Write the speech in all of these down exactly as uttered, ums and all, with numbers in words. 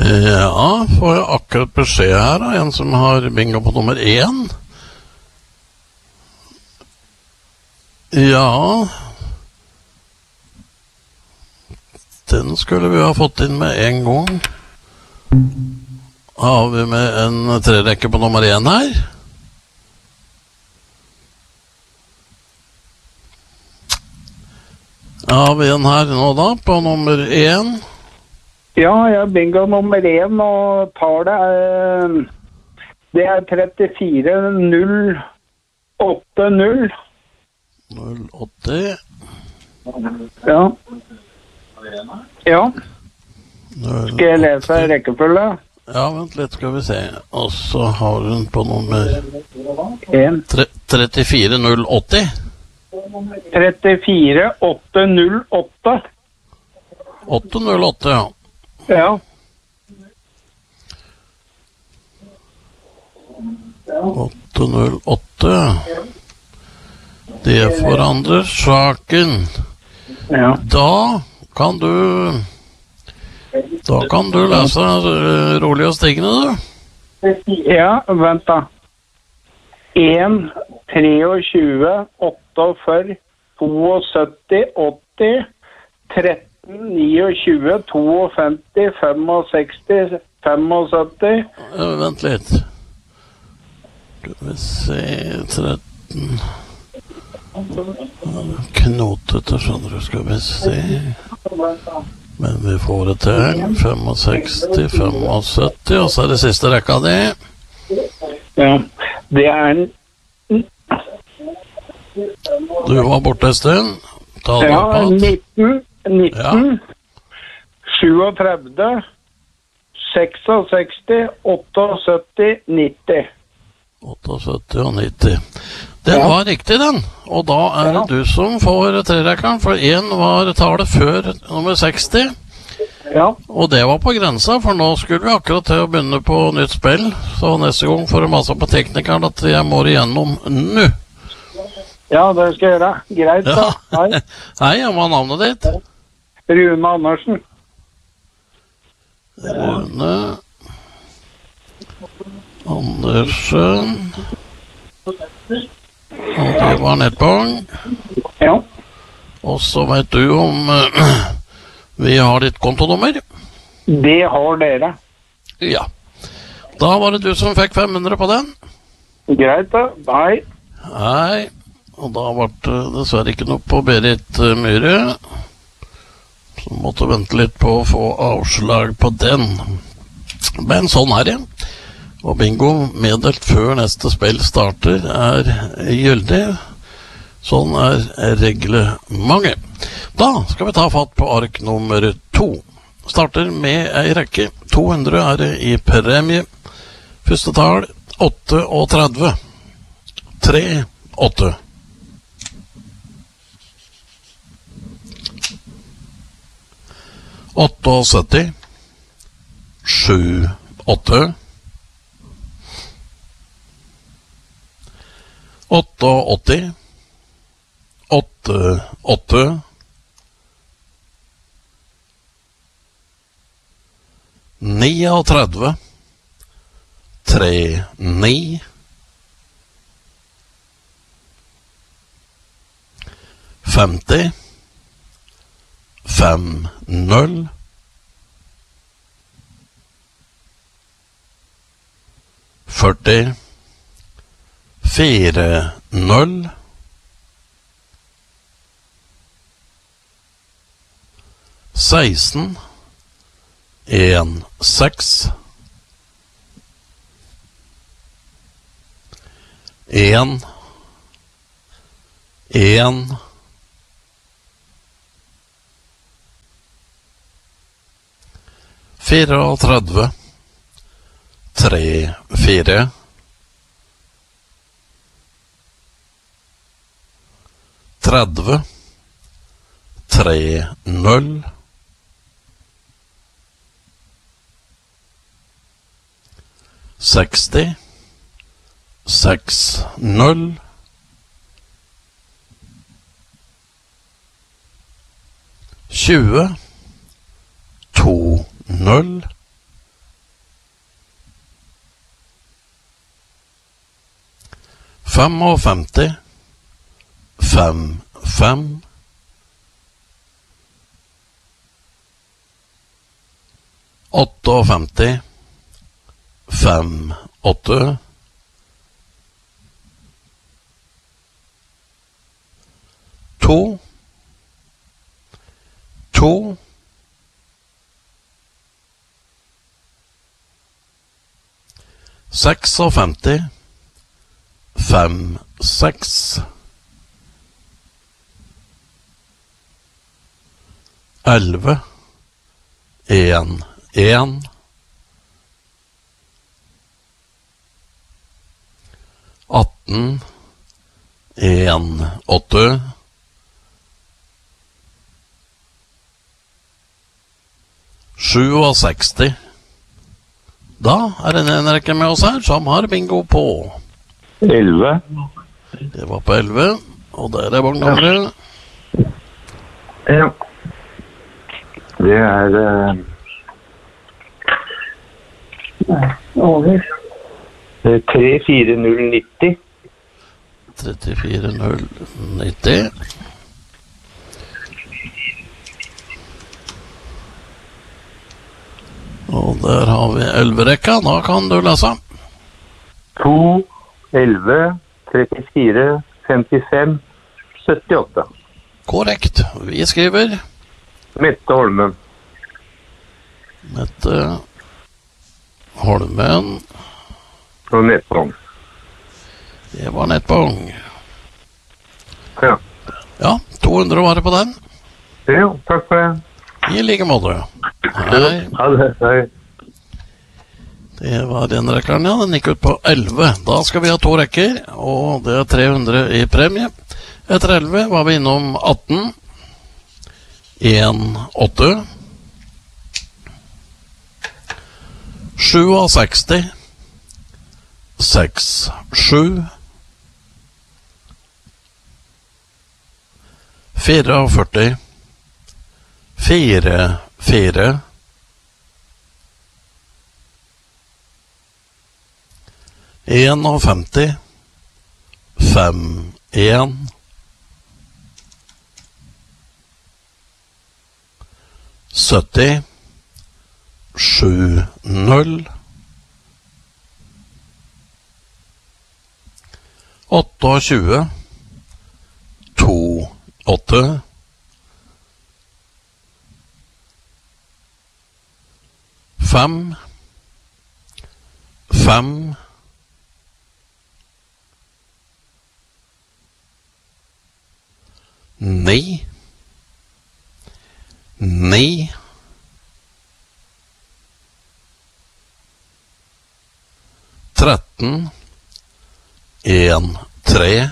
Ja, får jeg akkurat beskjed her av en som har bingo på nummer én. Ja, den skulle vi ha fått inn med en gang. Har vi med en trerekke på nummer én her? Har vi en her nå da, på nummer én? Ja, jeg har bingo nummer én, og tallet er, det er trettifire null åtte null. null åtte. Ja. Ja. Skal jeg lese rekkefølge? Ja, vent litt, skal vi se. Og så har hun på nummer en. trettifire null åtti. trettifire åtte null åtte. åtte null åtte, ja. Ja. åtte null åtte. Det forandrer saken. Ja. Da kan du Da kan du lese uh, rolig og stigende, du. Ja, vent da. en, tjuetre, åttiåtte, syttiåtte, åtti, tretten, tjuenio, femtito, femtiseks, femtisju. Uh, vent litt. Skal vi se, tretten. Knotete, skjønner du, skal vi se. Men vi får det til. sekstifem, syttifem, og så er det siste rekka det. Ja, det er en... Du var borte en stund. Ta det ja, opp at. nitten, nitten, syttiåtte, sekstiseks, syttiåtte, nitti. syttiåtte og nitti. Den Ja. var riktig, den. Og da er det Ja. du som får trerekkeren, for én var tallet før nummer seksti. Ja, Og det var på grensa, for nå skulle vi akkurat til å begynne på nytt spill. Så neste gang får du masse på teknikeren at jeg må igjennom nå. ja, det skal jeg gjøre. Greit, da. Ja. Hei. Hei, hva var navnet ditt? Rune Andersen. Rune Andersen. Og det var nettbong. Ja. Og så vet du om uh, vi har ditt kontonummer. Det har dere. Ja. Da var det du som fikk fem hundre på den. Greit, da. Hei. Hei. Og da ble det dessverre ikke noe på Berit uh, Myhre. Så måtte vente litt på å få avslag på den. Men sånn er det. Og bingo meddelt før neste spill starter er gyldig. Sånn er reglementet. Da skal vi ta fatt på ark nummer to. Starter med ei rekke. to hundre er det i premie. Første tall trettioåtte. tre, åtte. syttiåtte. sju, åtte. åttiåtte, åtte, åtte, trettini, tre, ni, femti, fem, null, førti, fire, null, seksten, en, seks, en, en, trettifire, tre, fire, tretti, tre, null, seksti, seks, null, tjue, to, null, femtifem, fem, fem. åttifemti, fem, åtte. To, to. Sekstifemti, fem, seks. Elleve, en, en. Atten, en, åtte. sjuogseksti. Da er det en rekke med oss her som har bingo på. elleve. Det var på elleve, og der er vognnummeret. Ja. Det er uh, over. tre fire null nitti. trettifire null nitti. Og der har vi elleve-rekka. Da kan du lese. to, elleve, trettifire, femtifem, syttiåtte. Korrekt. Vi skriver Mette Holmen. Mette Holmen. Og nettbånd. Det var nettbong. Ja. Ja, to hundre var det på den. Ja, takk for det. I like måte. Hei. Ha det. Hei. Det var den rekkeren, ja. Den gikk ut på elleve. Da skal vi ha to rekker, og det er tre hundre i premie. Etter elleve var vi innom atten. en, åtte. sjuogseksti. seks, sju. førtifire. fire, fire. femti. fem, en. sytti. sju, null. tjueåtte. to, åtte. Fem. Fem. Ni. Ni. Tretten. En, tre.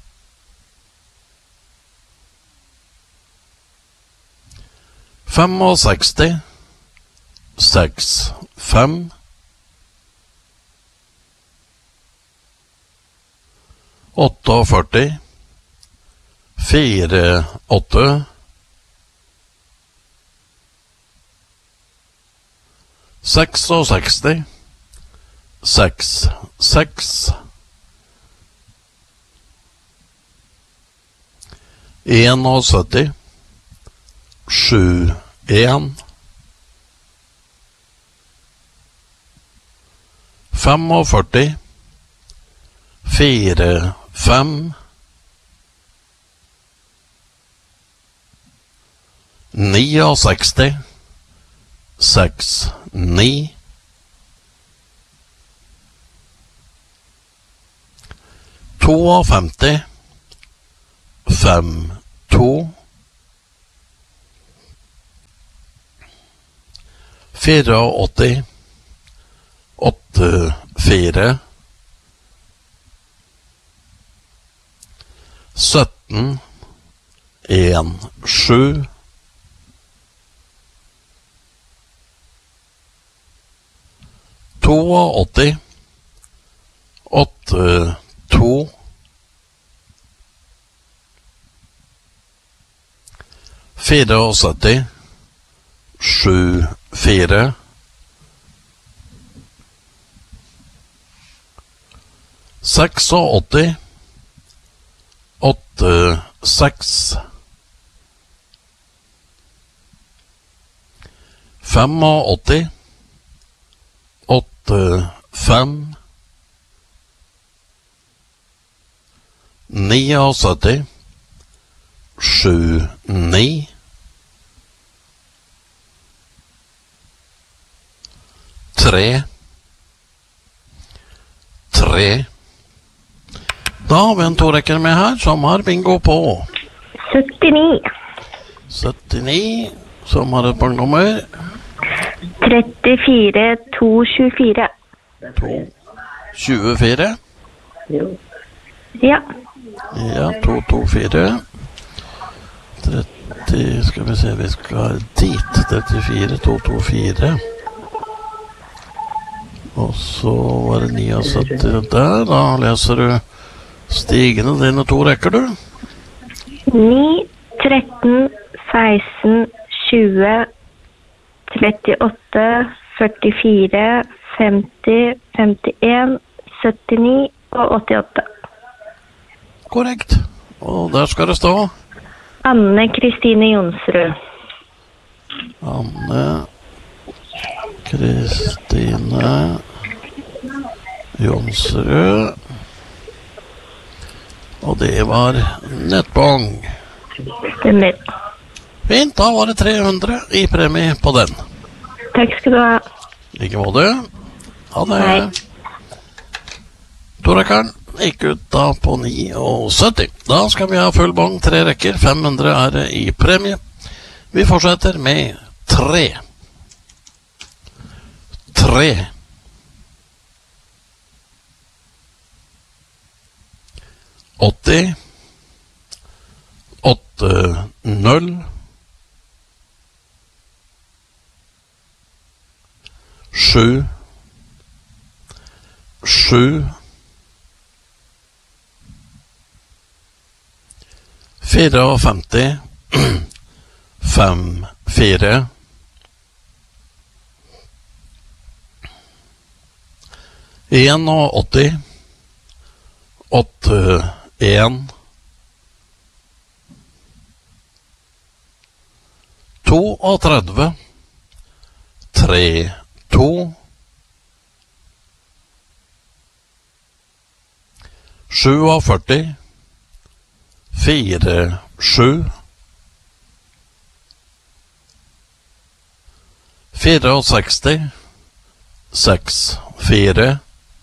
Femogseksti. Seks, fem. Åttiførti. Fire, åtte. Seksogseksti. Seks, seks. syttién. Sju, en. femogførti. Fire, fem. sekstini. Seks, ni. femtito. Fem, to. åttifire. Åtte, fire. sytten. En, sju. åtti. Åtte, to. syttifire. Sju, fire. åttiseks. åtte seks åtti åtte fem syttiåtte sju ni tre tre. Da har vi en torekker med her som har bingo på syttini syttini, som har et banknummer trettifire to tjuefire. to tjuefire. Ja. Ja, to to fire. tretti, skal vi se, vi skal dit. trettifire to to fire. Og så var det syttini der. Da leser du stigende dine to rekker, du. ni, tretten, seksten, tjue, trettiåtte, førtifire, femti, femtien, syttini og åttiåtte. Korrekt. Og der skal det stå Anne Kristine Jonsrud. Anne Kristine Jonsrud. Og det var nettbong. Stemmer. Fint, da var det tre hundre i premie på den. Takk skal du ha. Like måte. Ha det. Hei. Torekkeren gikk ut da på syttini. Da skal vi ha full bong, tre rekker. fem hundre er det i premie. Vi fortsetter med tre. Tre. åtti. Åtte, null. Sju. Sju. femtifire. Fem, fire. åtti. Åtte, en. trettito. Tre, to. førtisju. Fire, sju. sekstifire. Seks, fire.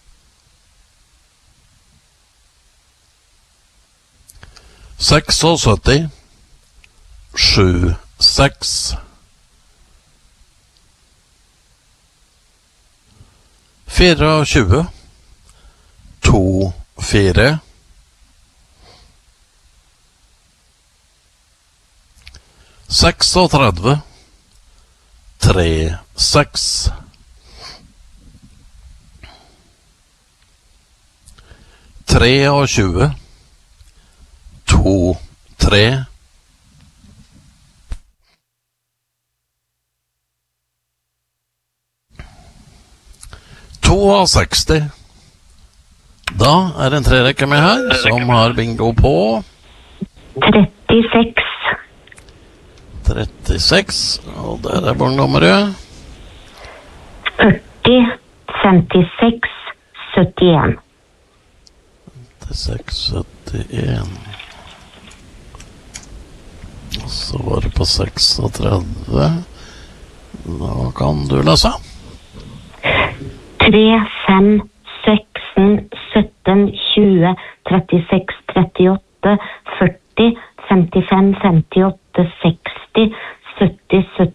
syttiseks. Sju, seks. tjue. To, fire. trettito. Tre, seks. tjue. To, tre. seksti. Da er det en trerekke med her som har bingo på trettiseks. trettiseks, og der er banknummeret førti, femtiseks, syttien. femtiseks, syttien. Og så var det på treksogtredve. Da kan du lese. tre, fem, seksten, sytten, tjue, trettiseks, trettiåtte, førti, femtifem, femtiåtte, seksti,